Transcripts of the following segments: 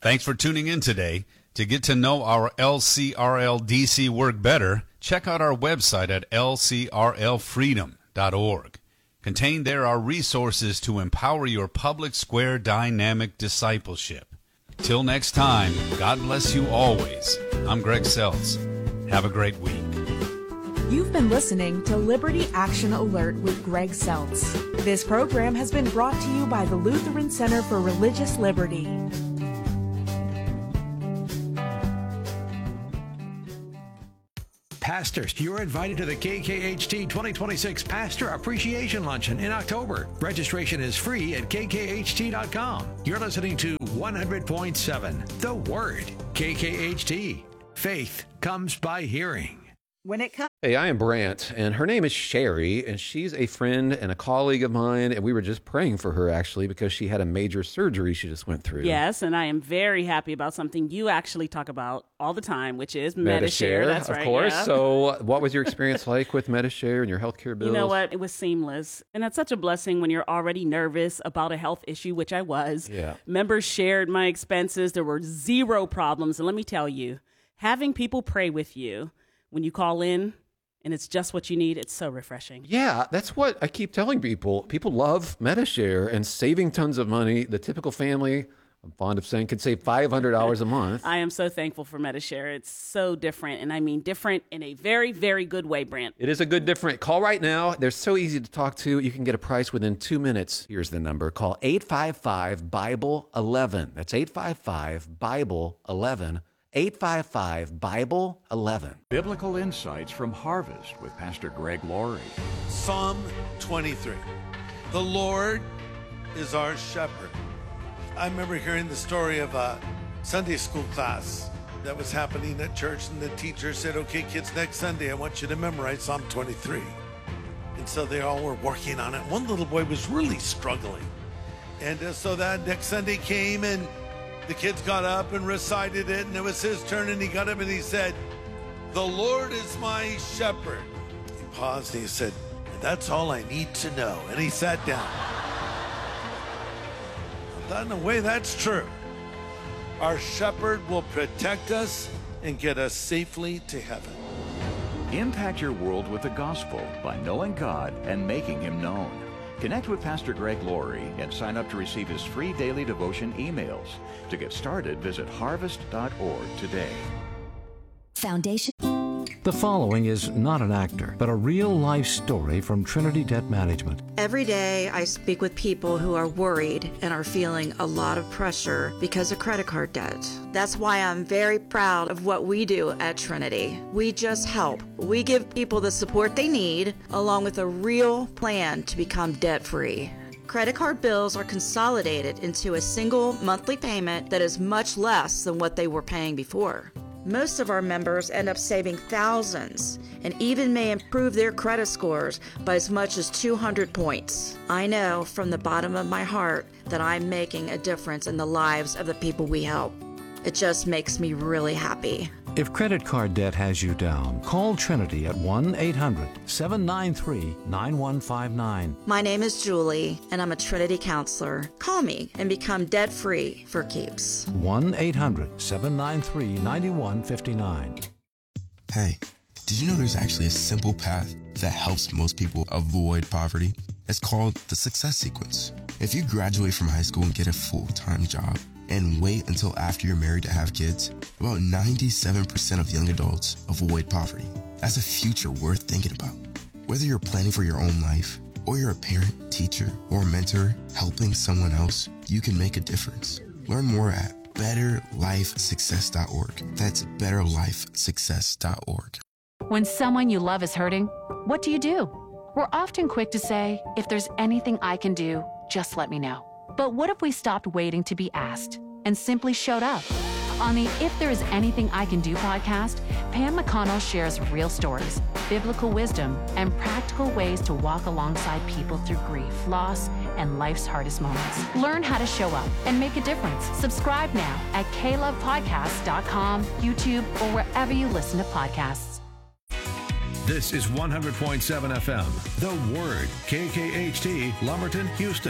Thanks for tuning in today. To get to know our LCRL-DC work better, check out our website at lcrlfreedom.org. Contained there are resources to empower your public square dynamic discipleship. Till next time, God bless you always. I'm Greg Seltz. Have a great week. You've been listening to Liberty Action Alert with Greg Seltz. This program has been brought to you by the Lutheran Center for Religious Liberty. Pastors, you're invited to the KKHT 2026 Pastor Appreciation Luncheon in October. Registration is free at kkht.com. You're listening to 100.7 The Word. KKHT. Faith comes by hearing. Hey, I am Brant, and her name is Sherry, and she's a friend and a colleague of mine, and we were just praying for her, actually, because she had a major surgery she just went through. Yes, and I am very happy about something you actually talk about all the time, which is Medi-Share. That's right, of course. Yeah. So what was your experience like with Medi-Share and your healthcare bills? You know what? It was seamless, and that's such a blessing when you're already nervous about a health issue, which I was. Yeah. Members shared my expenses. There were zero problems, and let me tell you, having people pray with you when you call in, and it's just what you need, it's so refreshing. Yeah, that's what I keep telling people. People love Medi-Share and saving tons of money. The typical family, I'm fond of saying, could save $500 a month. I am so thankful for Medi-Share. It's so different, and I mean different in a very, very good way, Brant. It is a good different. Call right now. They're so easy to talk to. You can get a price within 2 minutes. Here's the number. Call 855-BIBLE-11. That's 855-BIBLE-11. 855-BIBLE-11. Biblical Insights from Harvest with Pastor Greg Laurie. Psalm 23. The Lord is our shepherd. I remember hearing the story of a Sunday school class that was happening at church, and the teacher said, okay, kids, next Sunday, I want you to memorize Psalm 23. And so they all were working on it. One little boy was really struggling. And so that next Sunday came, and the kids got up and recited it, and it was his turn, and he got up and he said, the Lord is my shepherd. He paused and he said, that's all I need to know. And he sat down. In a way, that's true. Our shepherd will protect us and get us safely to heaven. Impact your world with the gospel by knowing God and making Him known. Connect with Pastor Greg Laurie and sign up to receive his free daily devotion emails. To get started, visit harvest.org today. Foundation. The following is not an actor, but a real-life story from Trinity Debt Management. Every day I speak with people who are worried and are feeling a lot of pressure because of credit card debt. That's why I'm very proud of what we do at Trinity. We just help. We give people the support they need, along with a real plan to become debt-free. Credit card bills are consolidated into a single monthly payment that is much less than what they were paying before. Most of our members end up saving thousands and even may improve their credit scores by as much as 200 points. I know from the bottom of my heart that I'm making a difference in the lives of the people we help. It just makes me really happy. If credit card debt has you down, call Trinity at 1-800-793-9159. My name is Julie, and I'm a Trinity counselor. Call me and become debt-free for keeps. 1-800-793-9159. Hey, did you know there's actually a simple path that helps most people avoid poverty? It's called the Success Sequence. If you graduate from high school and get a full-time job, and wait until after you're married to have kids, about 97% of young adults avoid poverty. That's a future worth thinking about. Whether you're planning for your own life, or you're a parent, teacher, or mentor helping someone else, you can make a difference. Learn more at betterlifesuccess.org. That's betterlifesuccess.org. When someone you love is hurting, what do? We're often quick to say, if there's anything I can do, just let me know. But what if we stopped waiting to be asked and simply showed up? On the If There Is Anything I Can Do podcast, Pam McConnell shares real stories, biblical wisdom, and practical ways to walk alongside people through grief, loss, and life's hardest moments. Learn how to show up and make a difference. Subscribe now at klovepodcast.com, YouTube, or wherever you listen to podcasts. This is 100.7 FM, The Word, KKHT, Lumberton, Houston.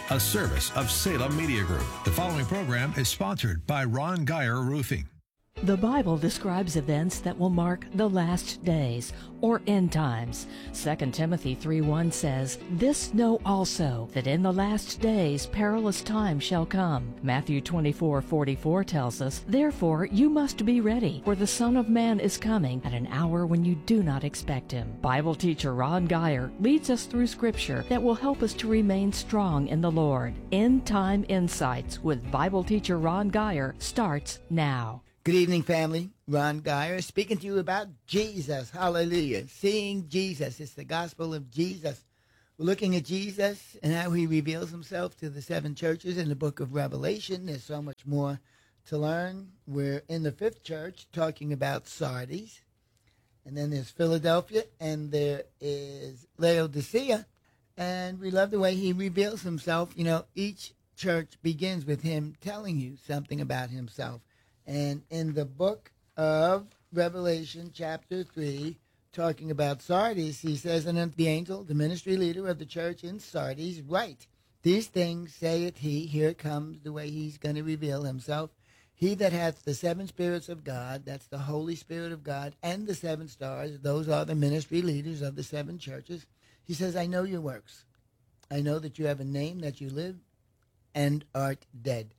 a service of Salem Media Group. The following program is sponsored by Ron Geyer Roofing. The Bible describes events that will mark the last days, or end times. 2 Timothy 3:1 says, "This know also, that in the last days perilous times shall come." Matthew 24:44 tells us, "Therefore you must be ready, for the Son of Man is coming at an hour when you do not expect him." Bible teacher Ron Geyer leads us through Scripture that will help us to remain strong in the Lord. End Time Insights with Bible teacher Ron Geyer starts now. Good evening, family. Ron Geyer speaking to you about Jesus. Hallelujah. Seeing Jesus. It's the gospel of Jesus. We're looking at Jesus and how he reveals himself to the seven churches in the book of Revelation. There's so much more to learn. We're in the fifth church talking about Sardis. And then there's Philadelphia and there is Laodicea. And we love the way he reveals himself. You know, each church begins with him telling you something about himself. And in the book of Revelation, chapter 3, talking about Sardis, he says, "And unto the angel, the ministry leader of the church in Sardis, write, these things saith he," here it comes the way he's going to reveal himself, "he that hath the seven spirits of God," that's the Holy Spirit of God, "and the seven stars," those are the ministry leaders of the seven churches. He says, "I know your works. I know that you have a name, that you live and art dead."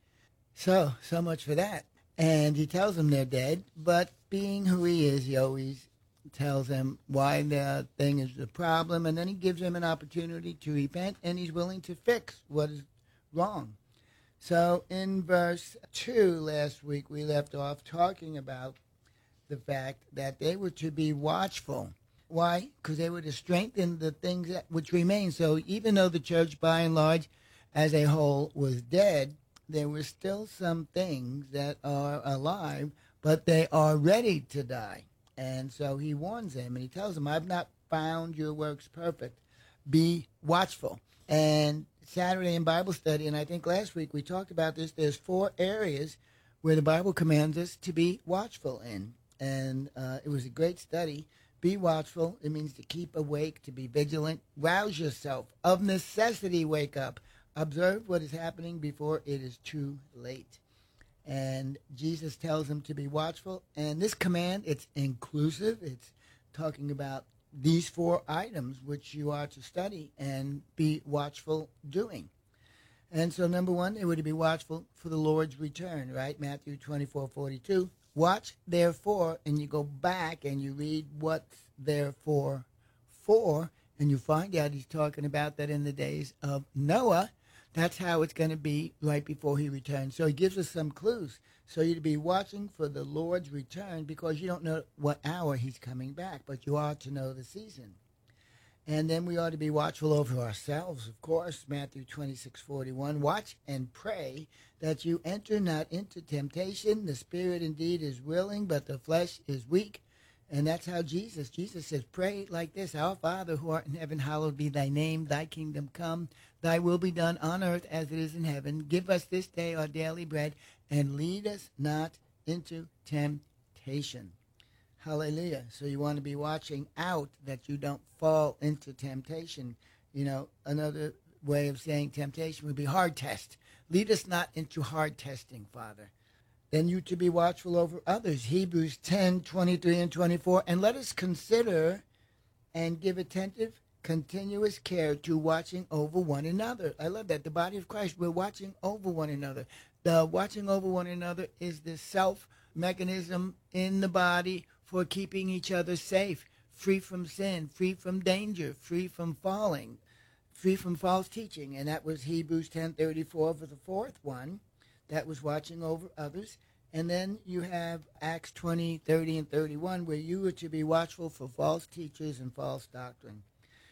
So much for that. And he tells them they're dead, but being who he is, he always tells them why the thing is the problem, and then he gives them an opportunity to repent, and he's willing to fix what is wrong. So in verse 2 last week, we left off talking about the fact that they were to be watchful. Why? Because they were to strengthen the things that which remain. So even though the church, by and large, as a whole, was dead, there were still some things that are alive, but they are ready to die. And so he warns them, and he tells them, "I've not found your works perfect. Be watchful." And Saturday in Bible study, and I think last week we talked about this, there's 4 areas where the Bible commands us to be watchful in. And it was a great study. Be watchful. It means to keep awake, to be vigilant. Rouse yourself. Of necessity, wake up. Observe what is happening before it is too late. And Jesus tells them to be watchful. And this command, it's inclusive. It's talking about these 4 items which you are to study and be watchful doing. And so number 1, they were to be watchful for the Lord's return, right? Matthew 24:42. Watch therefore, and you go back and you read what's therefore for, and you find out he's talking about that in the days of Noah. That's how it's going to be right before he returns. So he gives us some clues. So you're to be watching for the Lord's return because you don't know what hour he's coming back, but you ought to know the season. And then we ought to be watchful over ourselves, of course. Matthew 26:41. Watch and pray that you enter not into temptation. The spirit indeed is willing, but the flesh is weak. And that's how Jesus says, pray like this: Our Father who art in heaven, hallowed be thy name. Thy kingdom come. Thy will be done on earth as it is in heaven. Give us this day our daily bread, and lead us not into temptation. Hallelujah. So you want to be watching out that you don't fall into temptation. You know, another way of saying temptation would be hard test. Lead us not into hard testing, Father. Then you to be watchful over others. Hebrews 10:23 and 24. And let us consider and give attentive, continuous care to watching over one another. I love that. The body of Christ, we're watching over one another. The watching over one another is the self-mechanism in the body for keeping each other safe, free from sin, free from danger, free from falling, free from false teaching. And that was Hebrews 10:34 for the 4th one. That was watching over others. And then you have Acts 20:30 and 31, where you are to be watchful for false teachers and false doctrine.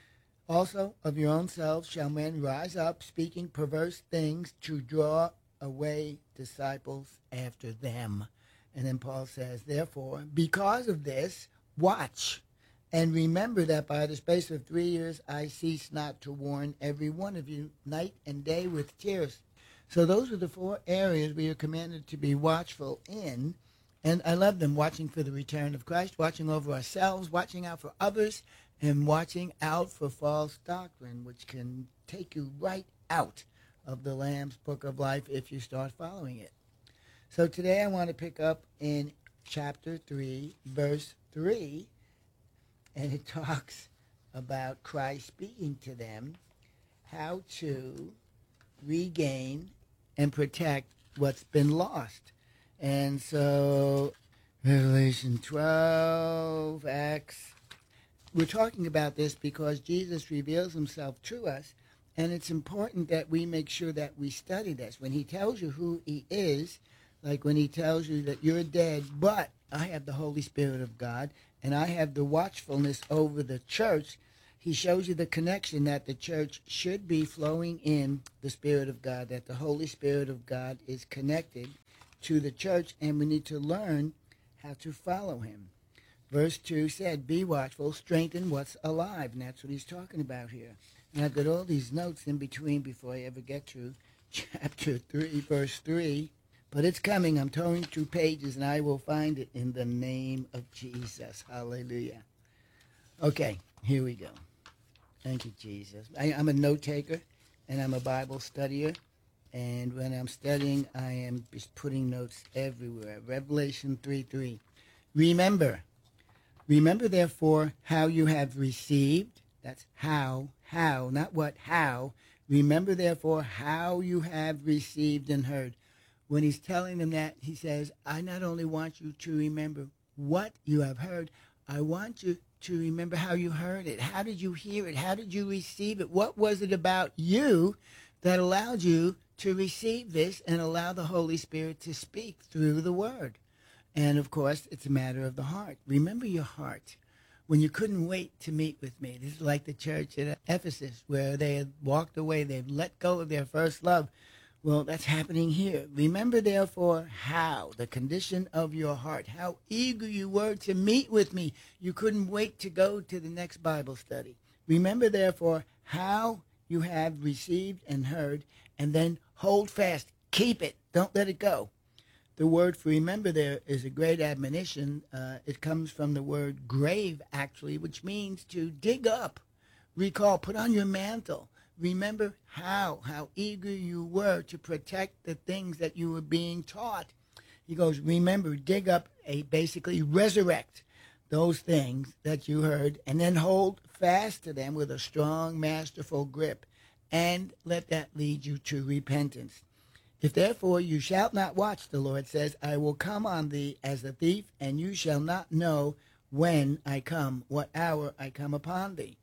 Also, of your own selves shall men rise up, speaking perverse things, to draw away disciples after them. And then Paul says, therefore, because of this, watch, and remember that by the space of 3 years I cease not to warn every one of you night and day with tears. So those are the 4 areas we are commanded to be watchful in. And I love them: watching for the return of Christ, watching over ourselves, watching out for others, and watching out for false doctrine, which can take you right out of the Lamb's Book of Life if you start following it. So today I want to pick up in chapter 3, verse 3, and it talks about Christ speaking to them how to regain and protect what's been lost. And so Revelation 12, Acts, we're talking about this because Jesus reveals himself to us, and it's important that we make sure that we study this. When he tells you who he is, like when he tells you that you're dead, but I have the Holy Spirit of God, and I have the watchfulness over the church, he shows you the connection that the church should be flowing in the Spirit of God, that the Holy Spirit of God is connected to the church, and we need to learn how to follow him. Verse 2 said, be watchful, strengthen what's alive. And that's what he's talking about here. And I've got all these notes in between before I ever get to chapter 3, verse 3. But it's coming. I'm turning through pages, and I will find it in the name of Jesus. Hallelujah. Okay, here we go. Thank you, Jesus. I'm a note taker, and I'm a Bible studier. And when I'm studying, I am just putting notes everywhere. Revelation 3:3. Remember, therefore, how you have received. That's how, not what, how. Remember, therefore, how you have received and heard. When he's telling them that, he says, I not only want you to remember what you have heard, I want you to remember how you heard it. How did you hear it? How did you receive it? What was it about you that allowed you to receive this and allow the Holy Spirit to speak through the Word? And, of course, it's a matter of the heart. Remember your heart. When you couldn't wait to meet with me. This is like the church at Ephesus where they had walked away. They've let go of their first love. Well, that's happening here. Remember, therefore, how, the condition of your heart, how eager you were to meet with me. You couldn't wait to go to the next Bible study. Remember, therefore, how you have received and heard, and then hold fast. Keep it. Don't let it go. The word for remember there is a great admonition. It comes from the word grave, actually, which means to dig up, recall, put on your mantle. Remember how eager you were to protect the things that you were being taught. He goes, remember, dig up, basically resurrect those things that you heard, and then hold fast to them with a strong, masterful grip, and let that lead you to repentance. If therefore you shalt not watch, the Lord says, I will come on thee as a thief, and you shall not know when I come, what hour I come upon thee.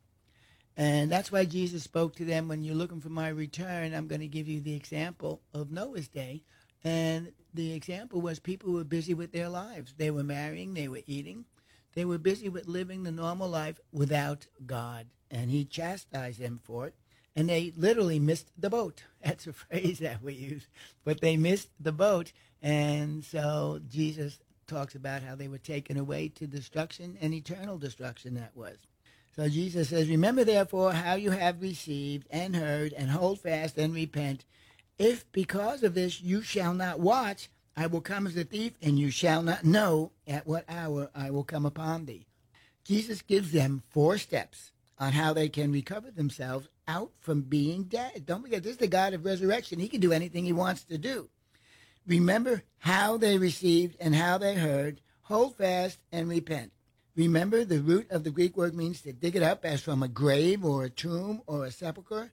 And that's why Jesus spoke to them, when you're looking for my return, I'm going to give you the example of Noah's day. And the example was people were busy with their lives. They were marrying, they were eating. They were busy with living the normal life without God. And he chastised them for it. And they literally missed the boat. That's a phrase that we use. But they missed the boat. And so Jesus talks about how they were taken away to destruction, and eternal destruction that was. So Jesus says, remember therefore how you have received and heard, and hold fast and repent. If because of this you shall not watch, I will come as a thief, and you shall not know at what hour I will come upon thee. Jesus gives them 4 steps on how they can recover themselves out from being dead. Don't forget, this is the God of resurrection. He can do anything he wants to do. Remember how they received and how they heard. Hold fast and repent. Remember, the root of the Greek word means to dig it up as from a grave or a tomb or a sepulcher.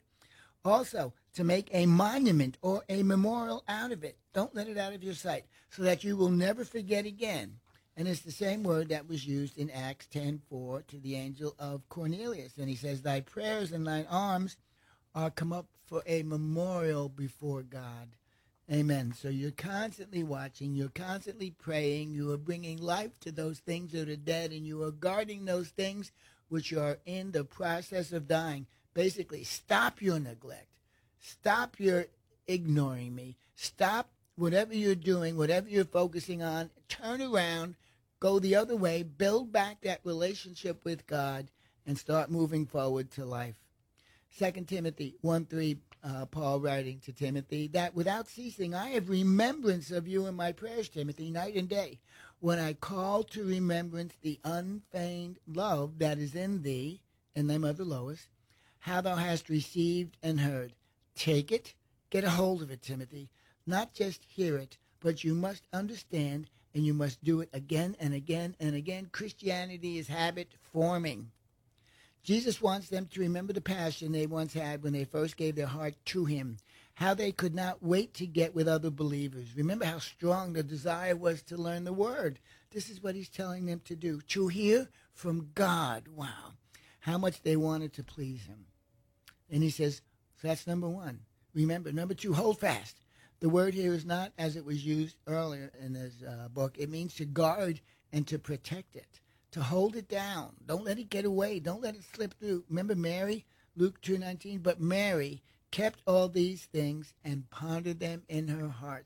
Also, to make a monument or a memorial out of it. Don't let it out of your sight, so that you will never forget again. And it's the same word that was used in Acts 10:4 to the angel of Cornelius. And he says, thy prayers and thine alms are come up for a memorial before God. Amen. So you're constantly watching, you're constantly praying, you are bringing life to those things that are dead, and you are guarding those things which are in the process of dying. Basically, stop your neglect. Stop your ignoring me. Stop whatever you're doing, whatever you're focusing on. Turn around, go the other way, build back that relationship with God, and start moving forward to life. 2 Timothy 1:3, Paul writing to Timothy, that without ceasing I have remembrance of you in my prayers, Timothy, night and day, when I call to remembrance the unfeigned love that is in thee, and thy mother Lois, how thou hast received and heard. Take it Get a hold of it, Timothy. Not just hear it, but you must understand, and you must do it again and again and again. Christianity is habit forming. Jesus wants them to remember the passion they once had when they first gave their heart to him, how they could not wait to get with other believers. Remember how strong the desire was to learn the word. This is what he's telling them to do, to hear from God. Wow, how much they wanted to please him. And he says, so that's number one. Remember. Number two, hold fast. The word here is not as it was used earlier in this book. It means to guard and to protect it, to hold it down. Don't let it get away. Don't let it slip through. Remember Mary, Luke 2:19? But Mary kept all these things and pondered them in her heart.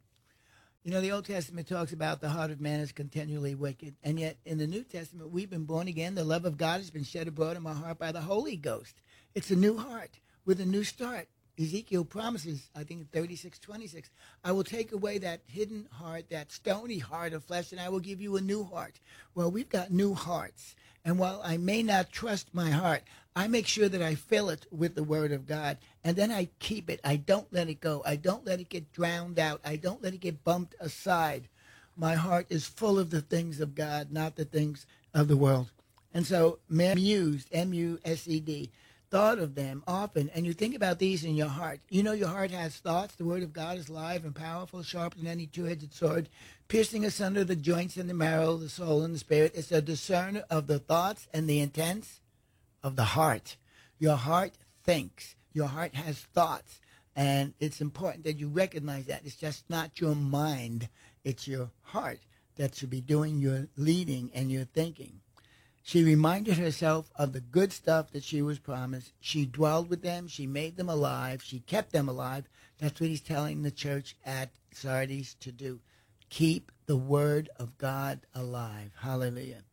You know, the Old Testament talks about the heart of man is continually wicked. And yet in the New Testament, we've been born again. The love of God has been shed abroad in my heart by the Holy Ghost. It's a new heart with a new start. Ezekiel promises, I think 36:26, I will take away that hidden heart, that stony heart of flesh, and I will give you a new heart. Well, we've got new hearts. And while I may not trust my heart, I make sure that I fill it with the word of God. And then I keep it. I don't let it go. I don't let it get drowned out. I don't let it get bumped aside. My heart is full of the things of God, not the things of the world. And so, mused, M-U-S-E-D, thought of them often, and you think about these in your heart. You know your heart has thoughts. The word of God is live and powerful, sharper than any two-edged sword, piercing asunder the joints and the marrow, the soul and the spirit. It's a discerner of the thoughts and the intents of the heart. Your heart thinks. Your heart has thoughts, and it's important that you recognize that. It's just not your mind. It's your heart that should be doing your leading and your thinking. She reminded herself of the good stuff that she was promised. She dwelled with them. She made them alive. She kept them alive. That's what he's telling the church at Sardis to do. Keep the word of God alive. Hallelujah.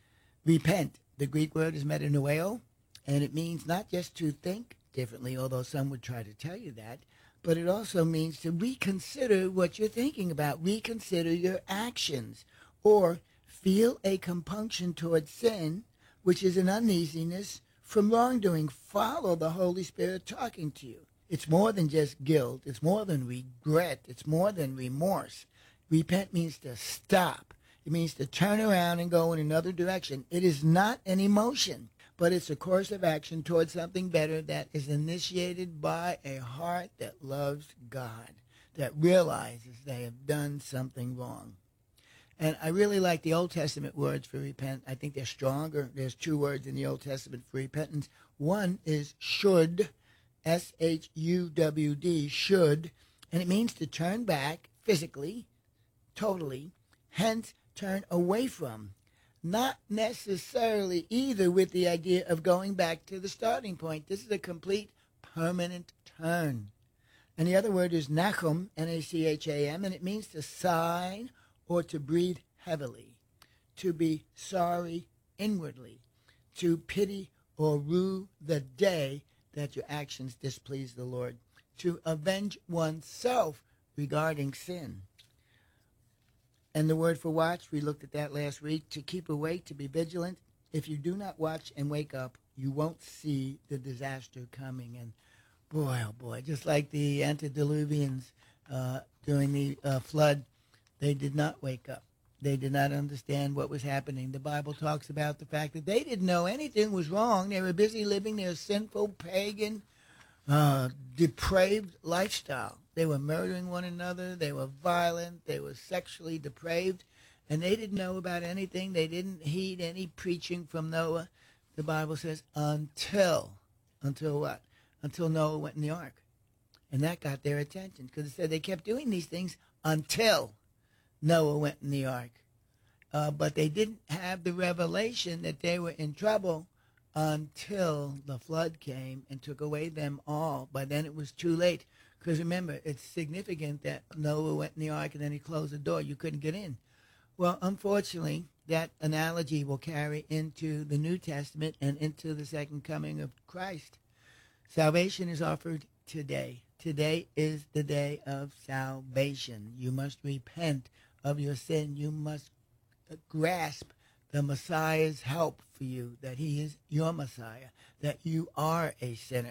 Repent. The Greek word is metanoeo, and it means not just to think differently, although some would try to tell you that, but it also means to reconsider what you're thinking about. Reconsider your actions, or feel a compunction towards sin, which is an uneasiness from wrongdoing. Follow the Holy Spirit talking to you. It's more than just guilt. It's more than regret. It's more than remorse. Repent means to stop. It means to turn around and go in another direction. It is not an emotion, but it's a course of action towards something better that is initiated by a heart that loves God, that realizes they have done something wrong. And I really like the Old Testament words for repent. I think they're stronger. There's two words in the Old Testament for repentance. One is should, S-H-U-W-D, should, and it means to turn back physically, totally, hence turn away from. Not necessarily either with the idea of going back to the starting point. This is a complete permanent turn. And the other word is nachum, N-A-C-H-A-M, and it means to sigh or to breathe heavily, to be sorry inwardly, to pity or rue the day that your actions displease the Lord, to avenge oneself regarding sin. And the word for watch, we looked at that last week, to keep awake, to be vigilant. If you do not watch and wake up, you won't see the disaster coming. And boy, oh boy, just like the antediluvians during the flood, they did not wake up. They did not understand what was happening. The Bible talks about the fact that they didn't know anything was wrong. They were busy living their sinful, pagan, depraved lifestyle. They were murdering one another. They were violent. They were sexually depraved. And they didn't know about anything. They didn't heed any preaching from Noah. The Bible says until what? Until Noah went in the ark. And that got their attention because it said they kept doing these things until Noah went in the ark. But they didn't have the revelation that they were in trouble until the flood came and took away them all. By then it was too late. Because remember, it's significant that Noah went in the ark and then he closed the door. You couldn't get in. Well, unfortunately, that analogy will carry into the New Testament and into the second coming of Christ. Salvation is offered today. Today is the day of salvation. You must repent of your sin. You must grasp the Messiah's help for you, that he is your Messiah, that you are a sinner.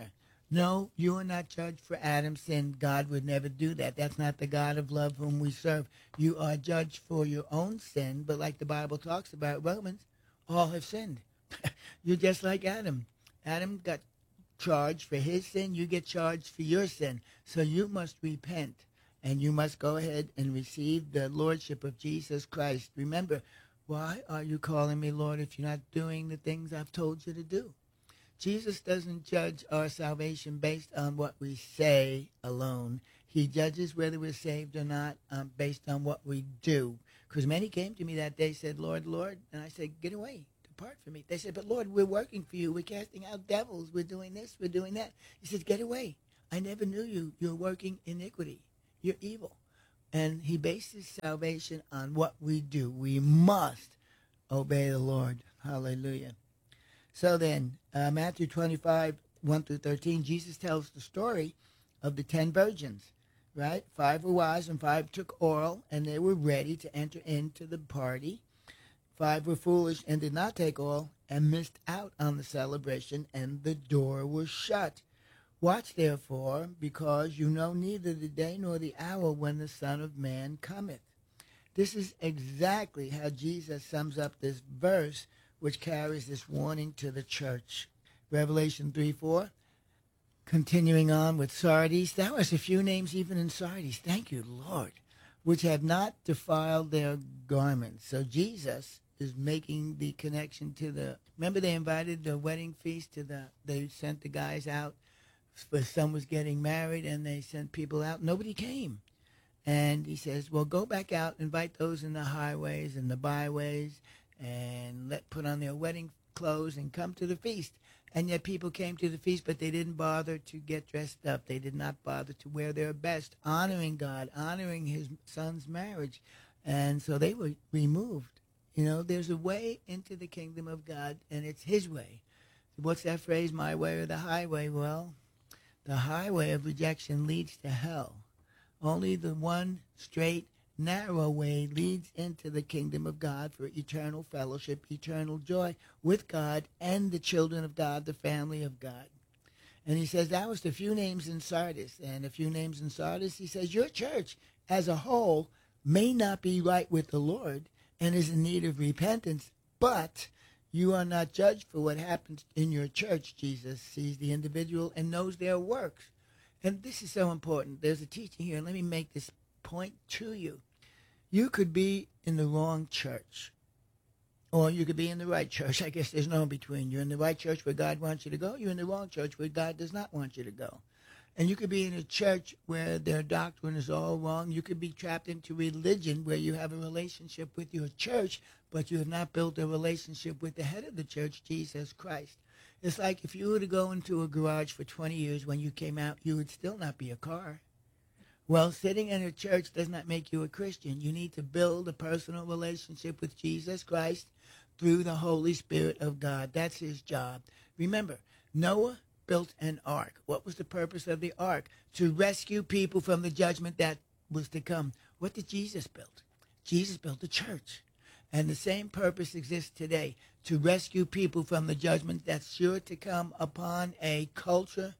No, you are not judged for Adam's sin. God would never do that. That's not the God of love whom we serve. You are judged for your own sin, but like the Bible talks about, Romans, all have sinned. You're just like Adam. Adam got charged for his sin. You get charged for your sin. So you must repent, and you must go ahead and receive the lordship of Jesus Christ. Remember, why are you calling me Lord if you're not doing the things I've told you to do? Jesus doesn't judge our salvation based on what we say alone. He judges whether we're saved or not based on what we do. Because many came to me that day, said, Lord, Lord. And I said, get away, depart from me. They said, but Lord, we're working for you. We're casting out devils. We're doing this. We're doing that. He says, get away. I never knew you. You're working iniquity. You're evil. And he bases salvation on what we do. We must obey the Lord. Hallelujah. So then, Matthew 25, 1 through 13, Jesus tells the story of the 10 virgins, right? 5 were wise and 5 took oil, and they were ready to enter into the party. 5 were foolish and did not take oil and missed out on the celebration, and the door was shut. Watch therefore, because you know neither the day nor the hour when the Son of Man cometh. This is exactly how Jesus sums up this verse, which carries this warning to the church. Revelation 3:4, continuing on with Sardis. That was a few names even in Sardis. Thank you, Lord. Which have not defiled their garments. So Jesus is making the connection to the, remember they invited the wedding feast they sent the guys out, for son was getting married, and they sent people out. Nobody came. And he says, well, go back out, invite those in the highways and the byways, and put on their wedding clothes and come to the feast. And yet people came to the feast, but they didn't bother to get dressed up. They did not bother to wear their best, honoring God, honoring his son's marriage. And so they were removed. You know, there's a way into the kingdom of God, and it's his way. What's that phrase, my way or the highway? Well, the highway of rejection leads to hell. Only the one straight, narrow way leads into the kingdom of God for eternal fellowship, eternal joy with God and the children of God, the family of God. And he says that was the few names in Sardis. And a few names in Sardis, he says, your church as a whole may not be right with the Lord and is in need of repentance, but you are not judged for what happens in your church. Jesus sees the individual and knows their works. And this is so important. There's a teaching here, and let me make this point to you. You could be in the wrong church, or you could be in the right church. I guess there's no in between. You're in the right church where God wants you to go. You're in the wrong church where God does not want you to go. And you could be in a church where their doctrine is all wrong. You could be trapped into religion where you have a relationship with your church, but you have not built a relationship with the head of the church, Jesus Christ. It's like if you were to go into a garage for 20 years, when you came out, you would still not be a car. Well, sitting in a church does not make you a Christian. You need to build a personal relationship with Jesus Christ through the Holy Spirit of God. That's his job. Remember, Noah built an ark. What was the purpose of the ark? To rescue people from the judgment that was to come. What did Jesus build? Jesus built a church. And the same purpose exists today, to rescue people from the judgment that's sure to come upon a culture,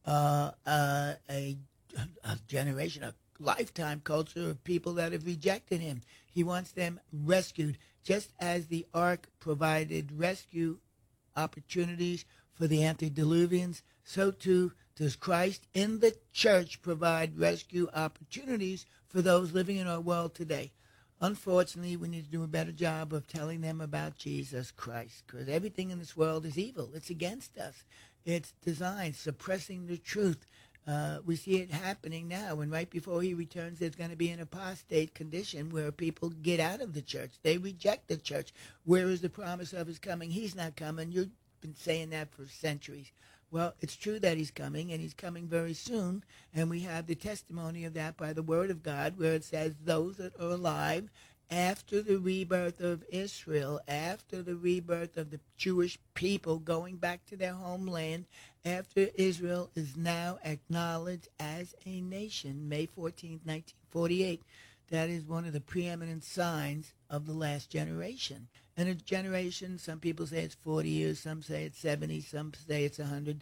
a generation, a lifetime culture of people that have rejected him. He wants them rescued, just as the ark provided rescue opportunities for the antediluvians, so too does Christ in the church provide rescue opportunities for those living in our world today. Unfortunately, we need to do a better job of telling them about Jesus Christ, because everything in this world is evil. It's against us. It's designed, suppressing the truth. We see it happening now, and right before he returns, there's going to be an apostate condition where people get out of the church. They reject the church. Where is the promise of his coming? He's not coming. You've been saying that for centuries. Well, it's true that he's coming, and he's coming very soon, and we have the testimony of that by the word of God, where it says those that are alive after the rebirth of Israel, after the rebirth of the Jewish people going back to their homeland, after Israel is now acknowledged as a nation, May 14, 1948. That is one of the preeminent signs of the last generation. And a generation, some people say it's 40 years, some say it's 70, some say it's 100.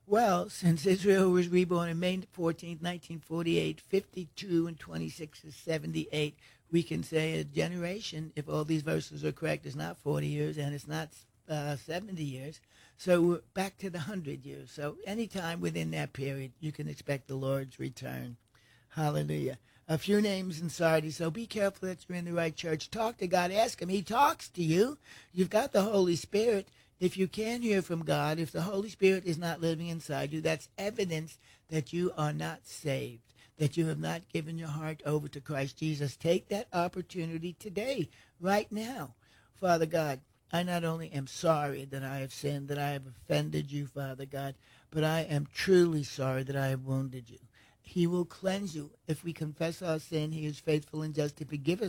Well, since Israel was reborn on May 14th, 1948, 52 and 26 is 78. We can say a generation, if all these verses are correct, is not 40 years and it's not 70 years. So we're back to the 100 years. So anytime within that period, you can expect the Lord's return. Hallelujah. A few names in Sardis, so be careful that you're in the right church. Talk to God. Ask him. He talks to you. You've got the Holy Spirit. If you can hear from God, if the Holy Spirit is not living inside you, that's evidence that you are not saved, that you have not given your heart over to Christ Jesus. Take that opportunity today, right now. Father God, I not only am sorry that I have sinned, that I have offended you, Father God, but I am truly sorry that I have wounded you. He will cleanse you. If we confess our sin, he is faithful and just to forgive us